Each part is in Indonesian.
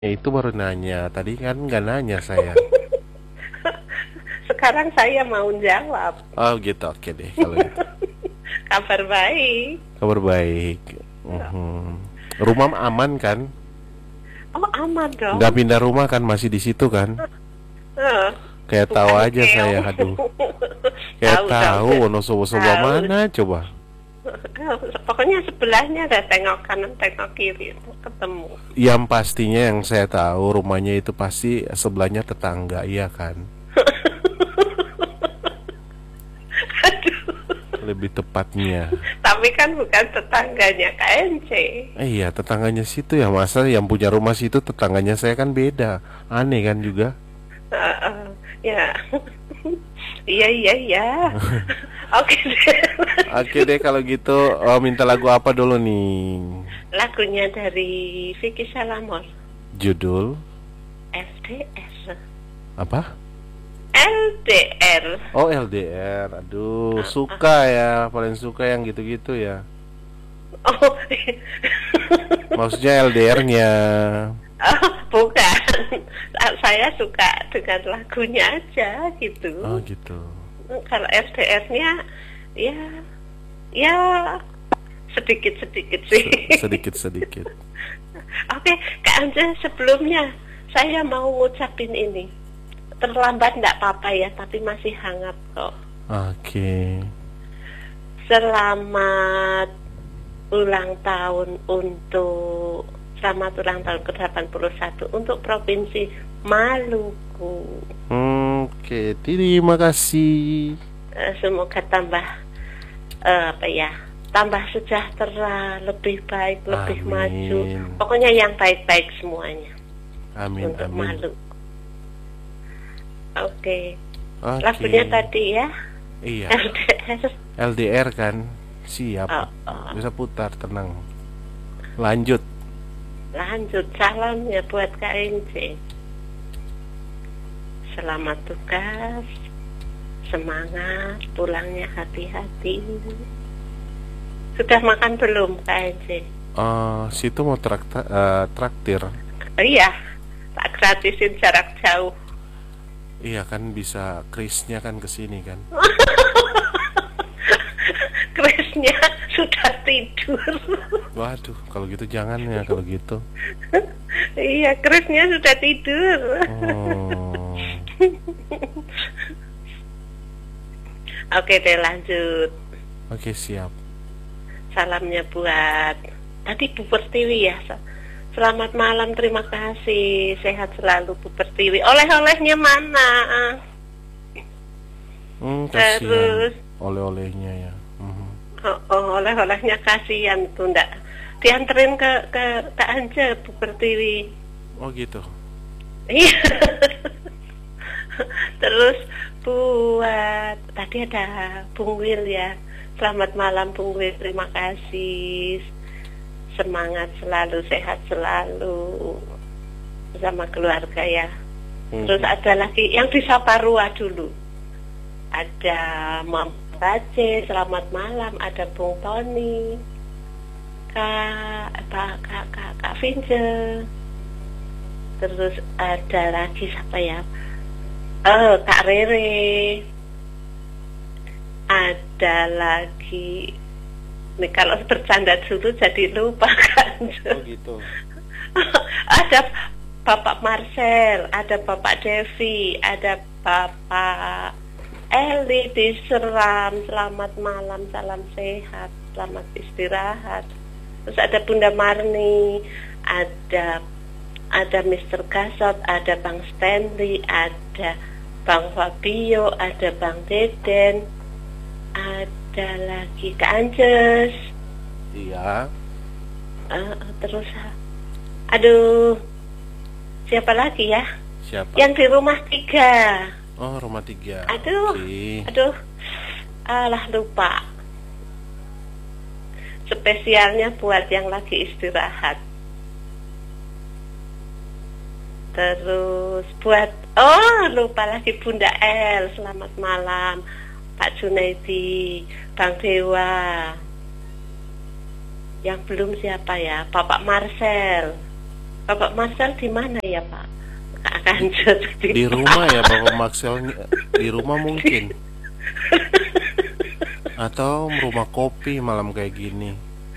Ya itu baru nanya. Tadi kan nggak nanya saya. Sekarang saya mau jawab. Oh gitu, oke deh kalau gitu. Kabar baik. Kabar baik. Rumah aman kan? Oh, aman Nggak dong. pindah rumah kan? Masih di situ kan? Eh, Kayak tahu Bukan aja saya, keong. aduh. Kayak Tahu dong. tahu Wonosobo sebelah Tahu. mana coba? Pokoknya sebelahnya ada tengok kanan, tengok kiri itu ketemu. Yang pastinya yang saya tahu rumahnya itu pasti sebelahnya tetangga, iya kan? Aduh. Lebih tepatnya. Tapi kan bukan tetangganya KNC. Iya, tetangganya situ ya, masa yang punya rumah situ tetangganya saya kan beda. Aneh kan juga. Ya. Iya, iya, iya. Oke deh. Oke deh kalau gitu, minta lagu apa dulu nih? Lagunya dari Vicky Salamor. Judul FDR. apa? LDR. Oh LDR. Aduh, suka ya, paling suka yang gitu-gitu ya. Oh, Maksudnya LDR-nya. oh, bukan. Saya suka dengan lagunya aja Oh gitu. gitu. Kalau FDR-nya ya ya sedikit-sedikit sih. Sedikit-sedikit. Oke, Kak Anja, sebelumnya saya mau ngucapin ini. Terlambat enggak apa-apa ya, tapi masih hangat kok. Oke. Selamat ulang tahun untuk Selamat ulang tahun ke-81 untuk Provinsi Maluku. Oke, terima kasih. Semoga tambah apa ya? Tambah sejahtera, lebih baik, lebih maju. Amin. Pokoknya yang baik-baik semuanya Amin, untuk amin. Maluku. Oke. Oke. Lagunya tadi ya. Iya, LDR. LDR kan. Siap. Oh, oh. Bisa putar, tenang. Lanjut. Lanjut salamnya buat KNC. Selamat tugas, semangat, pulangnya hati-hati. Sudah makan belum KNC? Situ mau traktir. Iya, tak gratisin jarak jauh. Iya kan bisa krisnya kan ke sini kan. Krisnya sudah tidur. Waduh, kalau gitu jangan ya kalau gitu. Iya, Krisnya sudah tidur. Oh, Oke deh, lanjut. oke siap. Salamnya buat tadi Bu Pertiwi ya. Selamat malam, terima kasih. Sehat selalu Bu Pertiwi. Oleh-olehnya mana? Kasihan Terus oleh-olehnya ya. oleh-olehnya kasihan tuh, ndak dianterin ke Anja Bu Pertiwi. Oh gitu. Iya. Terus buat tadi ada Bung Wil ya. Selamat malam Bung Wil, terima kasih. Semangat selalu, sehat selalu bersama keluarga ya. Terus ada lagi yang di Saparua dulu. Ada Mam Race, selamat malam. Ada Bung Tony, Kak Vince. Terus ada lagi siapa ya? Kak Rere. Ada lagi. Nih kalau bercanda dulu jadi lupa kan. Oh gitu. Ada Bapak Marcel, ada Bapak Devi, ada Bapak Eli di Seram. Selamat malam, salam sehat, selamat istirahat. Terus ada Bunda Marni, ada Mr. Gasot, ada Bang Stanley, ada Bang Fabio, ada Bang Deden, ada lagi Kak Anjes. Iya. Terus aduh, siapa lagi ya? Siapa? Yang di rumah 3. Oh, rumah 3. Aduh, Oke. aduh, alah lupa. Spesialnya buat yang lagi istirahat. Terus buat, lupa lagi Bunda El, selamat malam. Pak Junaidi, Bang Dewa. Yang belum siapa ya? Bapak Marcel. Bapak Marcel di mana ya Pak? Kak Kanjut Di rumah ya Bapak Maxwell, di rumah mungkin. Atau rumah kopi malam kayak gini.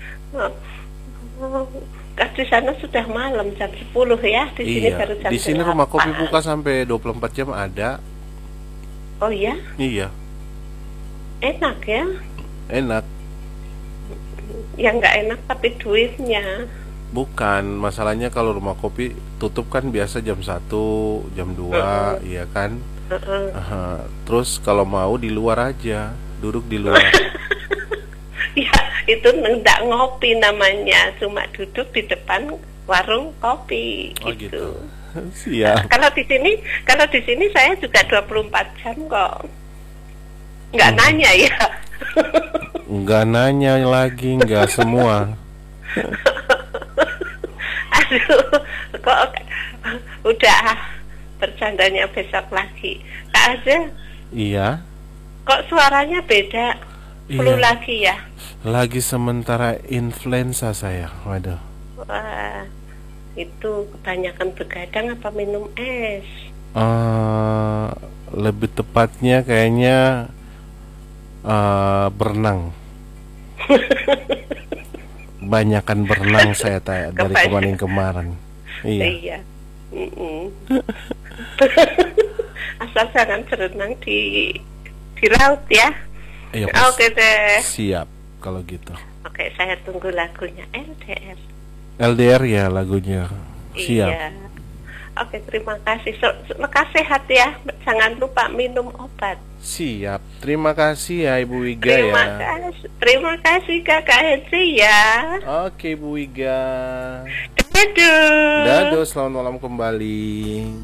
Di sana sudah malam jam 10 ya, di sini Iya, baru jam di sini 8. rumah kopi buka sampai 24 jam ada. Oh ya, Iya, enak ya. enak. Yang nggak enak tapi duitnya. Bukan, masalahnya kalau rumah kopi tutup kan biasa jam 1, jam 2, iya kan? Aha. Terus kalau mau di luar aja, duduk di luar. Ya, itu nggak ngopi namanya, cuma duduk di depan warung kopi Oh gitu. gitu. Siap. Kalau di sini saya juga 24 jam kok. Nggak nanya ya. Nggak nanya lagi, nggak semua. Aduh, kok udah bercandanya besok lagi. Kak aja, Iya. kok suaranya beda? Flu Iya. lagi ya? Lagi sementara influenza saya. Waduh. Wah, itu kebanyakan begadang apa minum es? Lebih tepatnya kayaknya berenang. Banyakan berenang saya dari kemarin-kemarin. Iya. Iya. Mm-mm. Asal jangan berenang di laut ya. Iya, Oke deh. siap kalau gitu. Oke, saya tunggu lagunya LDR. LDR ya lagunya. Siap. Iya. Oke, terima kasih. Lekas sehat ya. Jangan lupa minum obat. Siap. Terima kasih ya Ibu Wiga ya. Terima kasih Kakak Henry ya. Oke Ibu Wiga. Dadah. Dadah, selamat malam kembali.